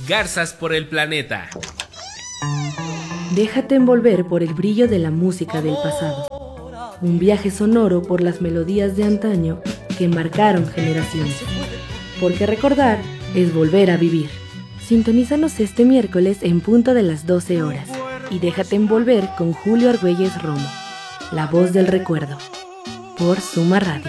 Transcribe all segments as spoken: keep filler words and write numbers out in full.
Garzas por el planeta. Déjate envolver por el brillo de la música del pasado. Un viaje sonoro por las melodías de antaño que marcaron generaciones. Porque recordar es volver a vivir. Sintonízanos este miércoles en punto de las doce horas. Y déjate envolver con Julio Argüelles Romo, la voz del recuerdo, por Suma Radio.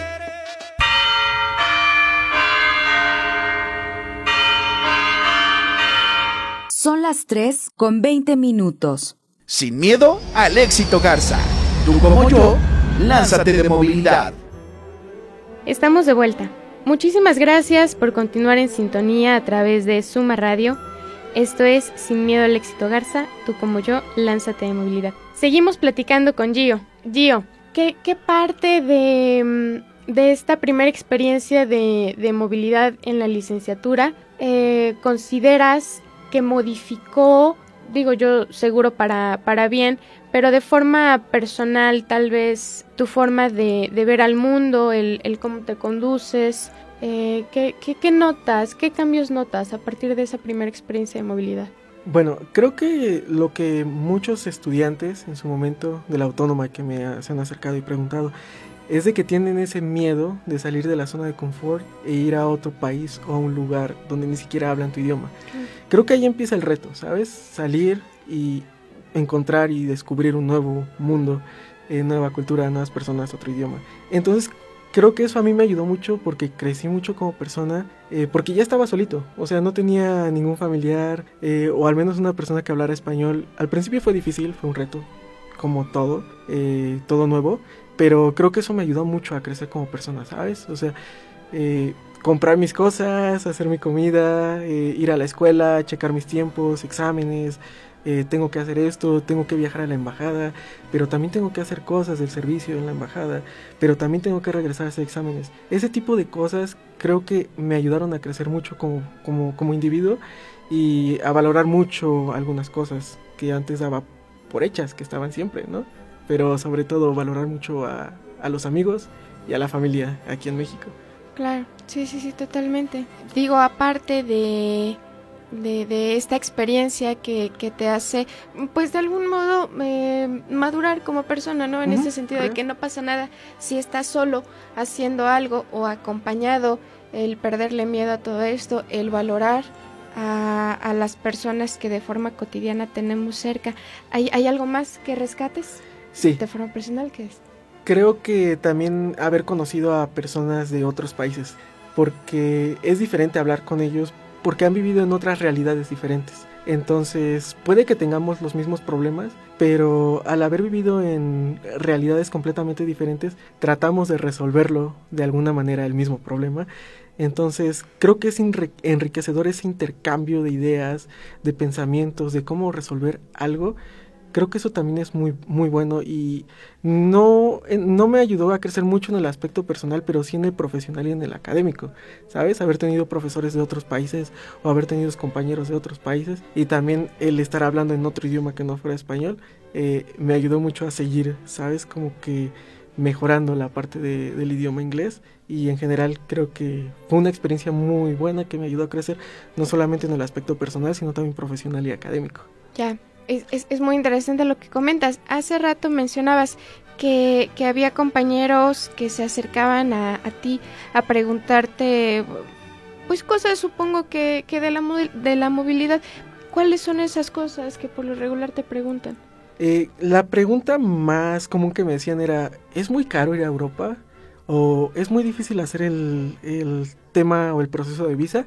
Son las tres con veinte minutos. Sin miedo al éxito, Garza. Tú como yo, lánzate de movilidad. Estamos de vuelta. Muchísimas gracias por continuar en sintonía a través de Suma Radio. Esto es Sin miedo al éxito, Garza. Tú como yo, lánzate de movilidad. Seguimos platicando con Gio. Gio, ¿qué, qué parte de, de esta primera experiencia de, de movilidad en la licenciatura eh, consideras que modificó, digo yo, seguro para, para bien, pero de forma personal, tal vez tu forma de, de ver al mundo, el, el cómo te conduces? Eh, ¿qué, qué, ¿Qué notas, qué cambios notas a partir de esa primera experiencia de movilidad? Bueno, creo que lo que muchos estudiantes en su momento de la autónoma que me se han acercado y preguntado es de que tienen ese miedo de salir de la zona de confort e ir a otro país o a un lugar donde ni siquiera hablan tu idioma. Mm. Creo que ahí empieza el reto, ¿sabes? Salir y encontrar y descubrir un nuevo mundo, eh, nueva cultura, nuevas personas, otro idioma. Entonces, creo que eso a mí me ayudó mucho porque crecí mucho como persona, eh, porque ya estaba solito, o sea, no tenía ningún familiar, eh, o al menos una persona que hablara español. Al principio fue difícil, fue un reto, como todo, eh, todo nuevo, pero creo que eso me ayudó mucho a crecer como persona, ¿sabes? O sea, eh, comprar mis cosas, hacer mi comida, eh, ir a la escuela, checar mis tiempos, exámenes, eh, tengo que hacer esto, tengo que viajar a la embajada, pero también tengo que hacer cosas del servicio en la embajada, pero también tengo que regresar a hacer exámenes. Ese tipo de cosas creo que me ayudaron a crecer mucho como, como, como individuo y a valorar mucho algunas cosas que antes daba por hechas, que estaban siempre, ¿no? Pero sobre todo valorar mucho a, a los amigos y a la familia aquí en México. Claro, sí, sí, sí, totalmente. Digo, aparte de, de, de esta experiencia que, que te hace, pues de algún modo eh, madurar como persona, ¿no? En uh-huh, ese sentido claro. De que no pasa nada si estás solo haciendo algo o acompañado, el perderle miedo a todo esto, el valorar a, a las personas que de forma cotidiana tenemos cerca. ¿Hay, hay algo más que rescates? Sí. De forma personal, ¿qué es? Creo que también haber conocido a personas de otros países, porque es diferente hablar con ellos, porque han vivido en otras realidades diferentes. Entonces, puede que tengamos los mismos problemas, pero al haber vivido en realidades completamente diferentes, tratamos de resolverlo de alguna manera, el mismo problema. Entonces, creo que es enriquecedor ese intercambio de ideas, de pensamientos, de cómo resolver algo. Creo que eso también es muy muy bueno y no, no me ayudó a crecer mucho en el aspecto personal, pero sí en el profesional y en el académico, ¿sabes? Haber tenido profesores de otros países o haber tenido compañeros de otros países y también el estar hablando en otro idioma que no fuera español, eh, me ayudó mucho a seguir, ¿sabes? Como que mejorando la parte de, del idioma inglés y en general creo que fue una experiencia muy buena que me ayudó a crecer no solamente en el aspecto personal, sino también profesional y académico. Ya. Es, es, es muy interesante lo que comentas. Hace rato mencionabas que, que había compañeros que se acercaban a, a ti a preguntarte, pues cosas supongo que, que de, la, de la movilidad. ¿Cuáles son esas cosas que por lo regular te preguntan? Eh, la pregunta más común que me decían era, ¿es muy caro ir a Europa? ¿O es muy difícil hacer el, el tema o el proceso de visa?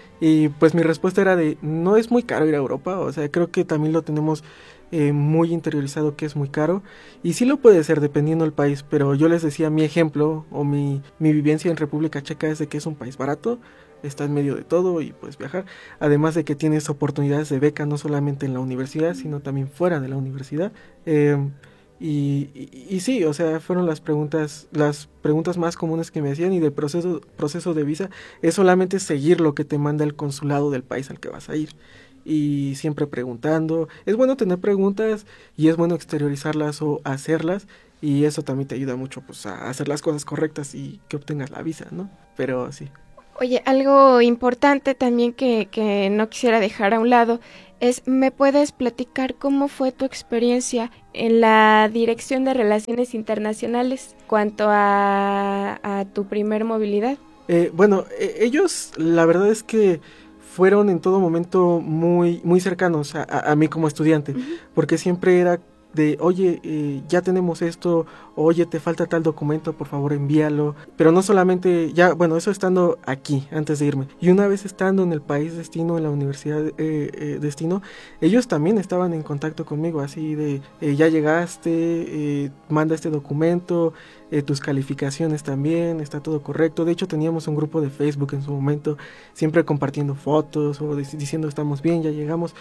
Y pues mi respuesta era de, no es muy caro ir a Europa, o sea, creo que también lo tenemos eh, muy interiorizado que es muy caro, y sí lo puede ser dependiendo del país, pero yo les decía mi ejemplo o mi, mi vivencia en República Checa es de que es un país barato, está en medio de todo y puedes viajar, además de que tienes oportunidades de beca no solamente en la universidad, sino también fuera de la universidad, eh, Y, y, y sí, o sea, fueron las preguntas las preguntas más comunes que me hacían y del proceso, proceso de visa es solamente seguir lo que te manda el consulado del país al que vas a ir y siempre preguntando. Es bueno tener preguntas y es bueno exteriorizarlas o hacerlas y eso también te ayuda mucho pues a hacer las cosas correctas y que obtengas la visa, ¿no? Pero sí. Oye, algo importante también que, que no quisiera dejar a un lado es, ¿me puedes platicar cómo fue tu experiencia en la Dirección de Relaciones Internacionales cuanto a, a tu primer movilidad? Eh, bueno, eh, ellos la verdad es que fueron en todo momento muy, muy cercanos a, a, a mí como estudiante, uh-huh. porque siempre era de, oye, eh, ya tenemos esto, oye, te falta tal documento, por favor envíalo, pero no solamente, ya, bueno, eso estando aquí, antes de irme, y una vez estando en el país destino, en la universidad eh, eh, destino, ellos también estaban en contacto conmigo, así de, eh, ya llegaste, eh, manda este documento, eh, tus calificaciones también, está todo correcto. De hecho teníamos un grupo de Facebook en su momento, siempre compartiendo fotos, o de, diciendo estamos bien, ya llegamos.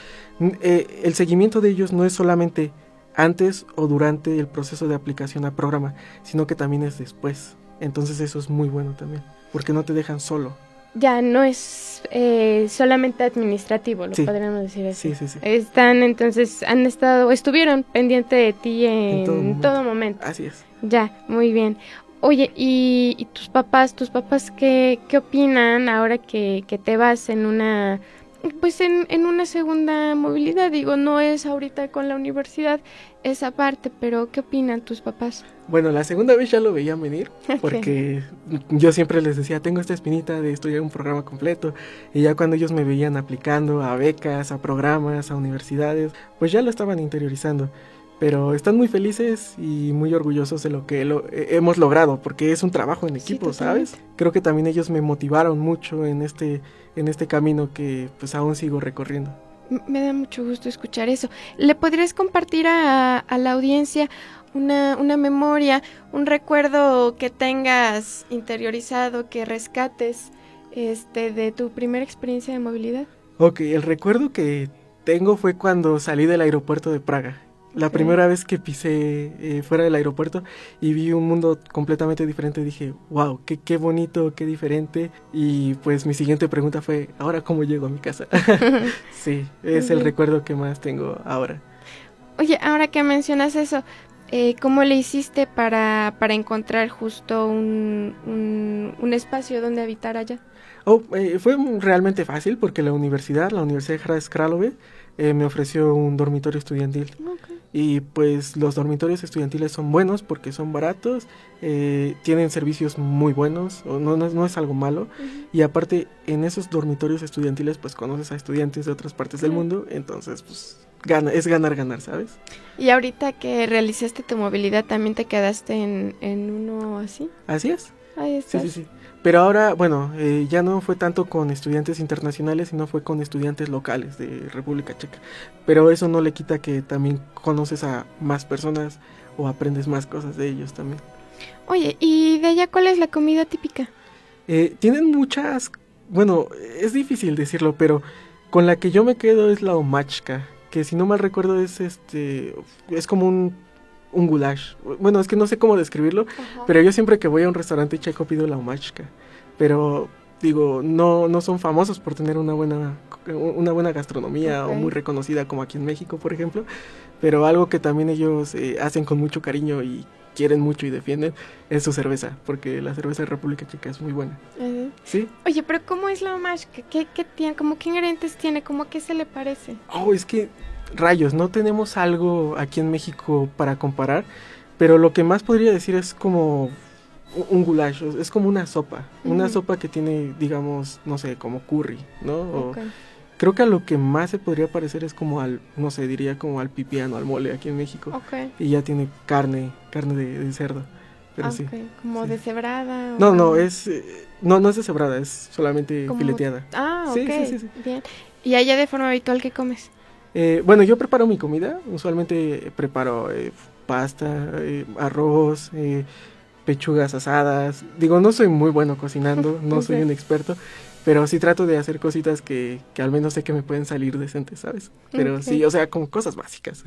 Eh, el seguimiento de ellos no es solamente antes o durante el proceso de aplicación al programa, sino que también es después. Entonces eso es muy bueno también, porque no te dejan solo. Ya no es eh, solamente administrativo, lo sí. podríamos decir así. Sí, sí, sí. Están, entonces, han estado, estuvieron pendiente de ti en, en todo, momento. todo momento. Así es. Ya, muy bien. Oye, ¿y, y tus papás, tus papás qué, qué opinan ahora que, que te vas en una... Pues en, en una segunda movilidad? Digo, no es ahorita con la universidad esa parte, pero ¿qué opinan tus papás? Bueno, la segunda vez ya lo veían venir, porque okay. yo siempre les decía, tengo esta espinita de estudiar un programa completo, y ya cuando ellos me veían aplicando a becas, a programas, a universidades, pues ya lo estaban interiorizando. Pero están muy felices y muy orgullosos de lo que lo, eh, hemos logrado, porque es un trabajo en equipo, sí, ¿sabes? Creo que también ellos me motivaron mucho en este, en este camino que pues aún sigo recorriendo. Me da mucho gusto escuchar eso. ¿Le podrías compartir a, a la audiencia una, una memoria, un recuerdo que tengas interiorizado, que rescates este, de tu primera experiencia de movilidad? Ok, el recuerdo que tengo fue cuando salí del aeropuerto de Praga. La okay. primera vez que pisé eh, fuera del aeropuerto y vi un mundo completamente diferente, dije, wow, qué, qué bonito, qué diferente. Y pues mi siguiente pregunta fue, ¿ahora cómo llego a mi casa? Sí, es uh-huh. el recuerdo que más tengo ahora. Oye, ahora que mencionas eso, eh, ¿cómo le hiciste para, para encontrar justo un, un, un espacio donde habitar allá? Oh, eh, fue realmente fácil porque la universidad, la Universidad de Hradec Králové, eh, me ofreció un dormitorio estudiantil. Okay. Y pues los dormitorios estudiantiles son buenos porque son baratos, eh, tienen servicios muy buenos, no, no, no es algo malo. Uh-huh. Y aparte en esos dormitorios estudiantiles pues conoces a estudiantes de otras partes uh-huh. del mundo, entonces pues gana, es ganar, ganar, ¿sabes? Y ahorita que realizaste tu movilidad, ¿también te quedaste en, en uno así? Así es. Ahí estás. Sí, sí, sí. Pero ahora, bueno, eh, ya no fue tanto con estudiantes internacionales, sino fue con estudiantes locales de República Checa. Pero eso no le quita que también conoces a más personas o aprendes más cosas de ellos también. Oye, ¿y de allá cuál es la comida típica? Eh, tienen muchas, bueno, es difícil decirlo, pero con la que yo me quedo es la omachka, que si no mal recuerdo es este, es como un... un goulash. Bueno, es que no sé cómo describirlo, ajá. pero yo siempre que voy a un restaurante checo pido la omachka. Pero, digo, no, no son famosos por tener una buena, una buena gastronomía okay. o muy reconocida como aquí en México, por ejemplo. Pero algo que también ellos eh, hacen con mucho cariño y quieren mucho y defienden es su cerveza, porque la cerveza de República Checa es muy buena. Uh-huh. ¿Sí? Oye, pero ¿cómo es la omachka? ¿Qué, qué tiene? ¿Cómo qué ingredientes tiene? ¿Cómo a qué se le parece? Oh, es que... rayos, no tenemos algo aquí en México para comparar, pero lo que más podría decir es como un goulash, es como una sopa, uh-huh. una sopa que tiene, digamos, no sé, como curry, ¿no? O okay. Creo que a lo que más se podría parecer es como al, no sé, diría como al pipián o al mole aquí en México, okay. y ya tiene carne, carne de, de cerdo, pero okay. sí. ¿Como sí. deshebrada? No, no, es, no, no es deshebrada, es solamente como... fileteada. Ah, ok, sí, sí, sí, sí. Bien. ¿Y allá de forma habitual qué comes? Eh, bueno, yo preparo mi comida, usualmente preparo eh, pasta, eh, arroz, eh, pechugas asadas. Digo, no soy muy bueno cocinando, no okay. soy un experto, pero sí trato de hacer cositas que, que al menos sé que me pueden salir decentes, ¿sabes? Pero okay. sí, o sea, como cosas básicas.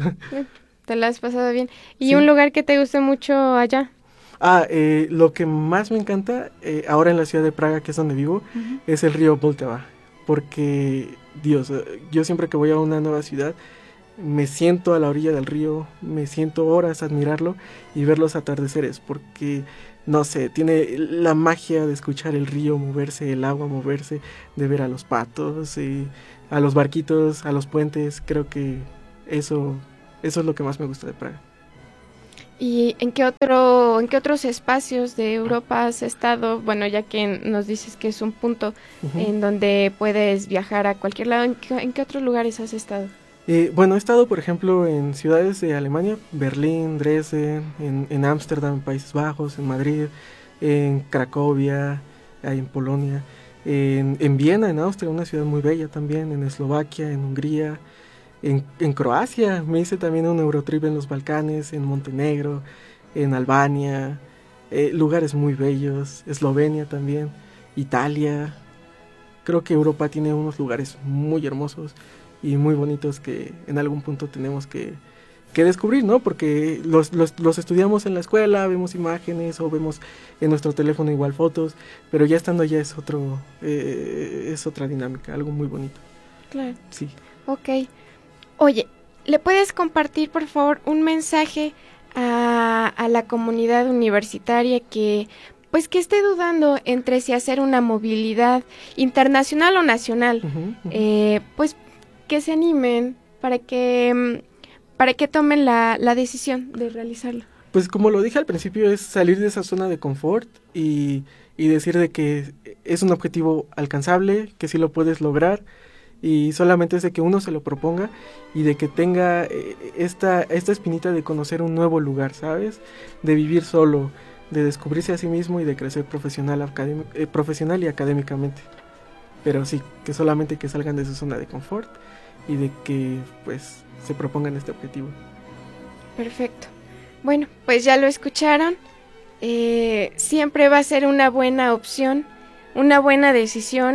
Te la has pasado bien. ¿Y sí. un lugar que te guste mucho allá? Ah, eh, lo que más me encanta eh, ahora en la ciudad de Praga, que es donde vivo, uh-huh. es el río Vltava, porque... Dios, yo siempre que voy a una nueva ciudad me siento a la orilla del río, me siento horas a admirarlo y ver los atardeceres, porque no sé, tiene la magia de escuchar el río moverse, el agua moverse, de ver a los patos, y a los barquitos, a los puentes. Creo que eso, eso es lo que más me gusta de Praga. ¿Y en qué otro, en qué otros espacios de Europa has estado? Bueno, ya que nos dices que es un punto uh-huh. en donde puedes viajar a cualquier lado, ¿en qué, en qué otros lugares has estado? Eh, bueno, he estado, por ejemplo, en ciudades de Alemania, Berlín, Dresden, en Ámsterdam, en Países Bajos, en Madrid, en Cracovia, en Polonia, en, en Viena, en Austria, una ciudad muy bella también, en Eslovaquia, en Hungría, en, en Croacia. Me hice también un Eurotrip en los Balcanes, en Montenegro, en Albania, eh, lugares muy bellos, Eslovenia también, Italia. Creo que Europa tiene unos lugares muy hermosos y muy bonitos que en algún punto tenemos que, que descubrir, ¿no? Porque los, los, los estudiamos en la escuela, vemos imágenes o vemos en nuestro teléfono igual fotos, pero ya estando allá es otro eh, es otra dinámica, algo muy bonito. Claro. Sí. Ok. Oye, ¿le puedes compartir, por favor, un mensaje a, a la comunidad universitaria que pues que esté dudando entre si hacer una movilidad internacional o nacional? Uh-huh, uh-huh. Eh, pues que se animen para que para que tomen la, la decisión de realizarlo. Pues como lo dije al principio, es salir de esa zona de confort y, y decir de que es un objetivo alcanzable, que sí lo puedes lograr, y solamente es de que uno se lo proponga y de que tenga esta, esta espinita de conocer un nuevo lugar, ¿sabes? De vivir solo, de descubrirse a sí mismo y de crecer profesional, académic, eh, profesional y académicamente. Pero sí, que solamente que salgan de su zona de confort y de que pues se propongan este objetivo. Perfecto. Bueno, pues ya lo escucharon. Eh, siempre va a ser una buena opción, una buena decisión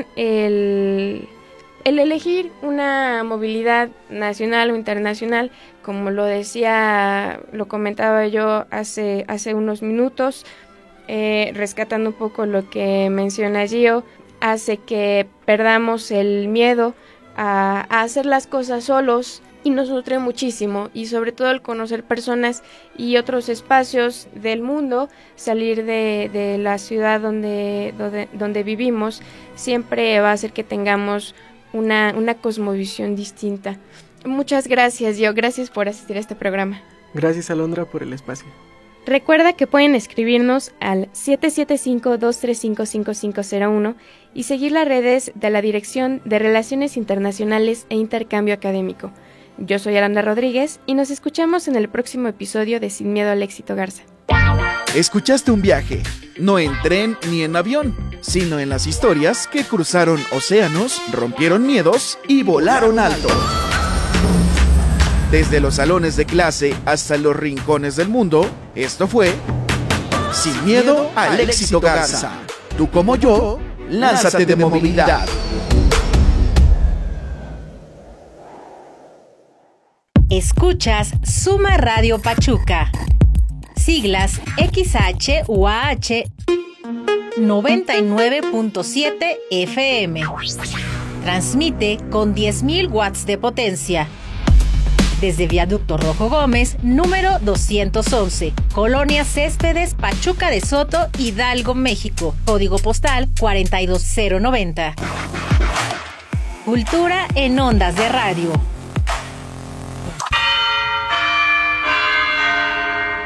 el, el elegir una movilidad nacional o internacional, como lo decía, lo comentaba yo hace, hace unos minutos, eh, rescatando un poco lo que menciona Gio, hace que perdamos el miedo A, a hacer las cosas solos y nos nutre muchísimo, y sobre todo el conocer personas y otros espacios del mundo, salir de, de la ciudad donde, donde, donde vivimos, siempre va a hacer que tengamos una, una cosmovisión distinta. Muchas gracias, Gio, gracias por asistir a este programa. Gracias, Alondra, por el espacio. Recuerda que pueden escribirnos al siete siete cinco, dos tres cinco, cinco cinco cero uno y seguir las redes de la Dirección de Relaciones Internacionales e Intercambio Académico. Yo soy Aranda Rodríguez y nos escuchamos en el próximo episodio de Sin Miedo al Éxito Garza. Escuchaste un viaje, no en tren ni en avión, sino en las historias que cruzaron océanos, rompieron miedos y volaron alto. Desde los salones de clase hasta los rincones del mundo, esto fue Sin Miedo al Éxito Garza. Tú como yo, lánzate de movilidad. Escuchas Suma Radio Pachuca. Siglas X H U A H noventa y nueve punto siete F M. Transmite con diez mil watts de potencia. Desde Viaducto Rojo Gómez, número doscientos once, Colonia Céspedes, Pachuca de Soto, Hidalgo, México. Código postal cuarenta y dos cero noventa. Cultura en ondas de radio.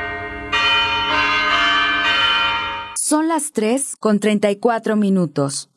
Son las tres con treinta y cuatro minutos.